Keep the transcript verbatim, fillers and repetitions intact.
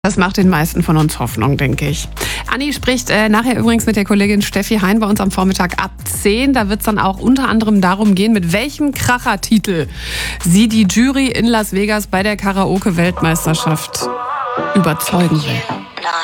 Das macht den meisten von uns Hoffnung, denke ich. Anni spricht äh, nachher übrigens mit der Kollegin Steffi Hein bei uns am Vormittag ab zehn. Da wird es dann auch unter anderem darum gehen, mit welchem Krachertitel sie die Jury in Las Vegas bei der Karaoke-Weltmeisterschaft überzeugen will.